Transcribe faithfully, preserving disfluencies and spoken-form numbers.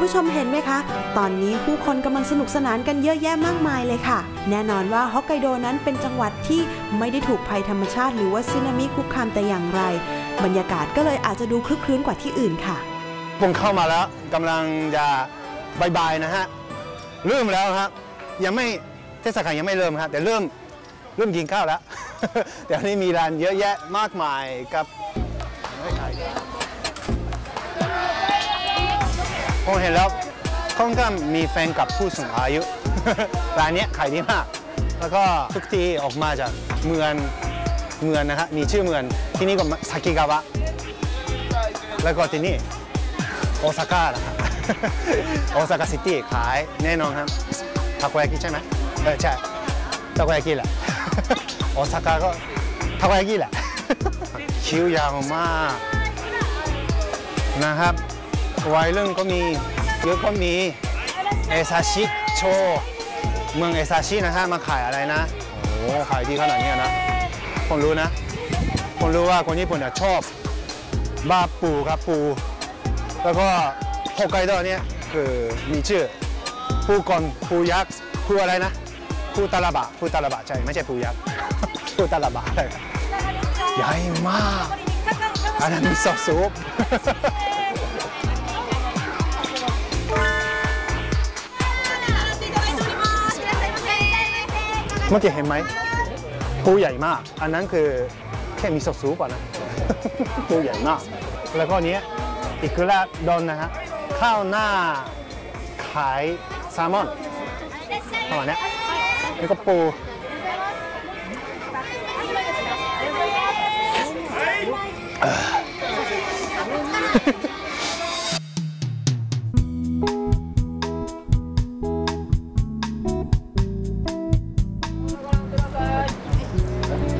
ผู้ชมเห็นไหมคะตอนนี้ผู้คนกำลังสนุกสนานกันเยอะแยะมากมายเลยค่ะแน่นอนว่าฮอกไกโดนั้นเป็นจังหวัดที่ไม่ได้ถูกภัยธรรมชาติหรือว่าสึนามิคุกคามแต่อย่างไรบรรยากาศก็เลยอาจจะดูคลึกคลื้นกว่าที่อื่นค่ะผมเข้ามาแล้วกำลังจะบายๆนะฮะเริ่มแล้วครับยังไม่เทศกาลยังไม่เริ่มครับแต่เริ่มเริ่มกินข้าวแล้ว แต่นี่มีร้านเยอะแยะมากมายครับผมเห็นแล้วค่อนข้างมีแฟนกับผู้สูงอายุ ร้านนี้ขายดีมากแล้วก็ทุกทีออกมาจากเมืองเมืองนะครับมีชื่อเมืองที่นี่ก็ซากิกาวะแล้วก็ที่นี่โอซาก้านะครับ โอซาก้าซิตี้ขายแน่นอนครับทาโกยากิใช่ไหมเออใช่ทาโกยากิแหละ โอซาก้าก็ทาโกยากิแหละ คิวยาวมากนะครับวัยรุ่นก็มีเยอะก็มีเอซาชิโชเมืองเอซาชินะฮะมาขายอะไรนะโอ้ขายดีขนาดนี้นะผมรู้นะผมรู้ว่าคนญี่ปุ่นชอบบาปูครับปูแล้วก็ฮอกไกโดเนี่ยคือมีชื่อปูกอนปูยักษ์ปูอะไรนะปูตาลาบะปูตาลาบะใช่ไม่ใช่ปูยักษ์ ปูตาลาบะอะไรใหญ่มากอันนั้นมิโซะซุปเมื่อกี้เห็นไหมปูใหญ่มากอันนั้นคือแค่มิโซะซุปก่อนนะ ปูใหญ่มากแล้วก็นี้อิคุระดอนนะฮะข้าวหน้าขายแซลมอนประมาณนี้แล้วก็ปู